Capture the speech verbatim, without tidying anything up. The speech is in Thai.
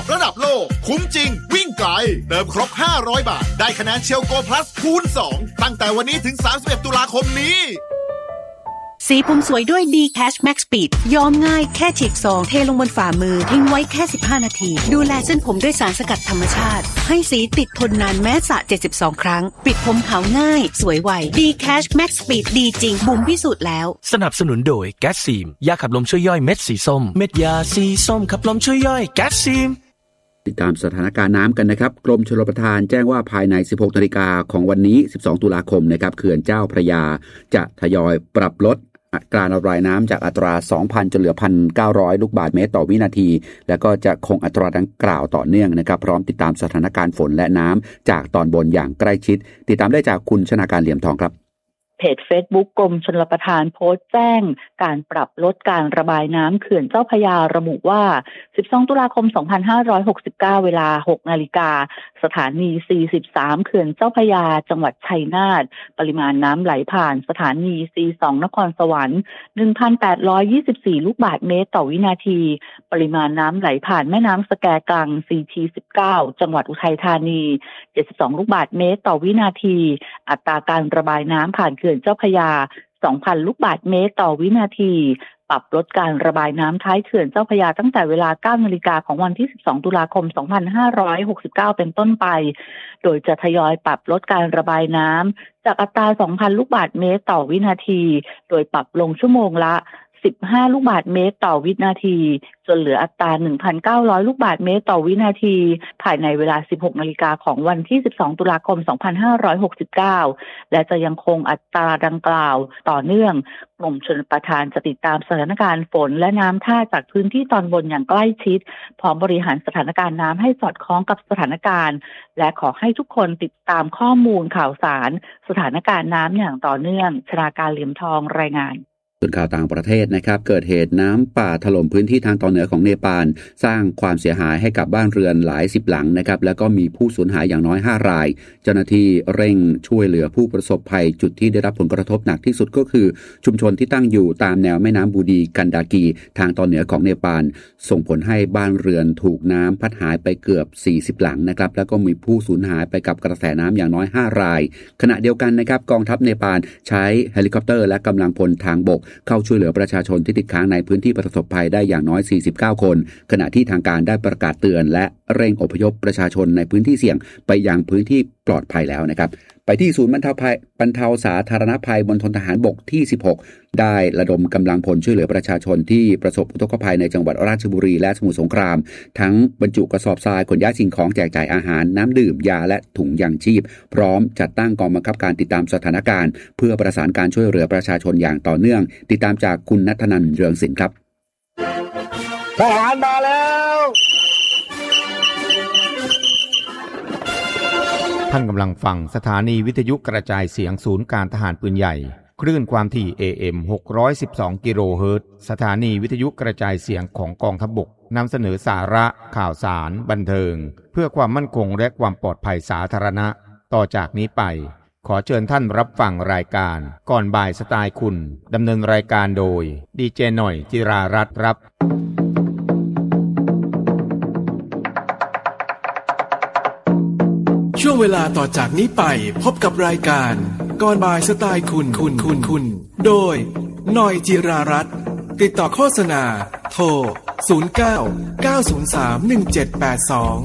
ระดับโลกคุ้มจริงวิ่งไกลเติมครบห้าร้อยบาทได้คะแนนเชลโกพลัสคูณสองตั้งแต่วันนี้ถึงสามสิบเอ็ดตุลาคมนี้สีผมสวยด้วย D Cash Max Speed ย้อมง่ายแค่ฉีกซองเทลงบนฝ่ามือทิ้งไว้แค่สิบห้านาทีดูแลเส้นผมด้วยสารสกัดธรรมชาติให้สีติดทนนานแม้สระเจ็ดสิบสองครั้งปิดผมขาวง่ายสวยไว D Cash Max Speed ดีจริงบุ๋มพิสูจน์แล้วสนับสนุนโดยแก๊สซีมยาขับลมช่วยย่อยเม็ดสีส้มเม็ดยาสีส้มขับลมช่วยย่อยแก๊สซีมติดตามสถานการณ์น้ำกันนะครับกรมชลประทานแจ้งว่าภายในสิบหกนาฬิกาของวันนี้สิบสองตุลาคมนะครับเขื่อนเจ้าพระยาจะทยอยปรับลดอัตราระบายน้ำจากอัตรา สองพัน จนเหลือ หนึ่งพันเก้าร้อย ลูกบาศก์เมตรต่อวินาทีแล้วก็จะคงอัตราดังกล่าวต่อเนื่องนะครับพร้อมติดตามสถานการณ์ฝนและน้ำจากตอนบนอย่างใกล้ชิดติดตามได้จากคุณชนาการเหลี่ยมทองครับเพจ Facebook กรมชลประทานโพสต์แจ้งการปรับลดการระบายน้ำเขื่อนเจ้าพระยาระบุว่าสิบสองตุลาคมสองพันห้าร้อยหกสิบเก้าเวลา หกนาฬิกาสถานีสี่สิบสามเขื่อนเจ้าพระยาจังหวัดชัยนาทปริมาณน้ำไหลผ่านสถานี ซี สอง นครสวรรค์ หนึ่งพันแปดร้อยยี่สิบสี่ ลูกบาศก์เมตรต่อวินาทีปริมาณน้ำไหลผ่านแม่น้ำสแกกลัง ซี ที สิบเก้า จังหวัดอุทัยธานีเจ็ดสิบสองลูกบาศก์เมตรต่อวินาทีอัตราการระบายน้ำผ่านเขื่อนเจ้าพระยา สองพัน ลูกบาศก์เมตรต่อวินาทีปรับลดการระบายน้ำท้ายเขื่อนเจ้าพระยาตั้งแต่เวลา เก้านาฬิกาของวันที่สิบสองตุลาคมสองพันห้าร้อยหกสิบเก้าเป็นต้นไปโดยจะทยอยปรับลดการระบายน้ำจากอัตรา สองพัน ลูกบาศก์เมตรต่อวินาทีโดยปรับลงชั่วโมงละสิบห้าลูกบาศก์เมตรต่อวินาทีจนเหลืออัตรา หนึ่งพันเก้าร้อย ลูกบาศก์เมตรต่อวินาทีภายในเวลา สิบหกนาฬิกาของวันที่สิบสองตุลาคมสองพันห้าร้อยหกสิบเก้าและจะยังคงอัตราดังกล่าวต่อเนื่องกรมชลประทานจะติดตามสถานการณ์ฝนและน้ำท่าจากพื้นที่ตอนบนอย่างใกล้ชิดพร้อมบริหารสถานการณ์น้ำให้สอดคล้องกับสถานการณ์และขอให้ทุกคนติดตามข้อมูลข่าวสารสถานการณ์น้ำอย่างต่อเนื่องชนาการเหลี่ยมทองรายงานส่วนข่าวต่างประเทศนะครับเกิดเหตุน้ำป่าถล่มพื้นที่ทางตอนเหนือของเนปาลสร้างความเสียหายให้กับบ้านเรือนหลายสิบหลังนะครับแล้วก็มีผู้สูญหายอย่างน้อยห้ารายเจ้าหน้าที่เร่งช่วยเหลือผู้ประสบภัยจุดที่ได้รับผลกระทบหนักที่สุดก็คือชุมชนที่ตั้งอยู่ตามแนวแม่น้ำบูดีกันดากีทางตอนเหนือของเนปาลส่งผลให้บ้านเรือนถูกน้ำพัดหายไปเกือบสี่สิบหลังนะครับแล้วก็มีผู้สูญหายไปกับกระแสน้ำอย่างน้อยห้ารายขณะเดียวกันนะครับกองทัพเนปาลใช้เฮลิคอปเตอร์และกำลังพลทางบกเข้าช่วยเหลือประชาชนที่ติดค้างในพื้นที่ประสบภัยได้อย่างน้อยสี่สิบเก้าคนขณะที่ทางการได้ประกาศเตือนและเร่งอพยพประชาชนในพื้นที่เสี่ยงไปยังพื้นที่ปลอดภัยแล้วนะครับไปที่ศูนย์บรรเทาภัยบรรเทาสาธารณภัยมณฑลทหารบกที่สิบหกได้ระดมกำลังพลช่วยเหลือประชาชนที่ประสบอุทกภัยในจังหวัดราชบุรีและสมุทรสงครามทั้งบรรจุกระสอบทรายขนย้ายสิ่งของแจกจ่ายอาหารน้ำดื่มยาและถุงยางชีพพร้อมจัดตั้งกองบังคับการติดตามสถานการณ์เพื่อประสานการช่วยเหลือประชาชนอย่างต่อเนื่องติดตามจากคุณณัฐนันท์เรืองศิลป์ครับทหารมาแล้วท่านกำลังฟังสถานีวิทยุกระจายเสียงศูนย์การทหารปืนใหญ่คลื่นความถี่ เอ เอ็ม หกร้อยสิบสอง กิโลเฮิรตซ์สถานีวิทยุกระจายเสียงของกองทัพบกนำเสนอสาระข่าวสารบันเทิงเพื่อความมั่นคงและความปลอดภัยสาธารณะต่อจากนี้ไปขอเชิญท่านรับฟังรายการก่อนบ่ายสไตล์คุณดำเนินรายการโดยดีเจหน่อยจิรารัตน์ครับช่วงเวลาต่อจากนี้ไปพบกับรายการก่อนบ่ายสไตล์คุณคุณคุณคุณโดยหน่อยจิรารัตน์ติดต่อโฆษณาโทรศูนย์ เก้า เก้า ศูนย์ สาม หนึ่ง เจ็ด แปด สอง